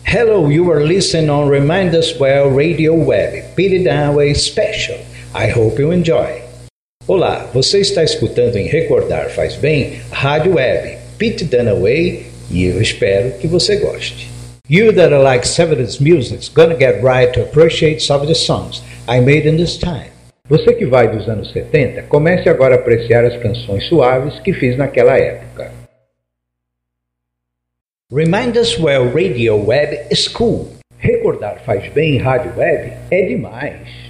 Hello, you are listening on Remind Us Well Radio Web, Pete Dunaway Special. I hope you enjoy. Olá, você está escutando em Recordar Faz Bem, a Rádio Web, Pete Dunaway, e eu espero que você goste. You that are like 70s music's gonna get right to appreciate some of the songs I made in this time. Você que vai dos anos 70, comece agora a apreciar as canções suaves que fiz naquela época. Remind Us Well Radio Web is cool. Recordar Faz Bem Rádio Web é demais.